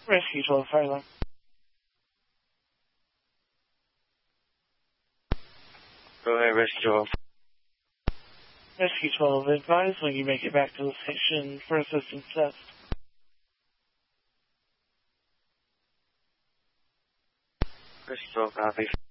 Rescue 12, Fireline. Go ahead, Rescue 12. Rescue 12, advise when you make it back to the station for assistance test. Rescue 12, copy.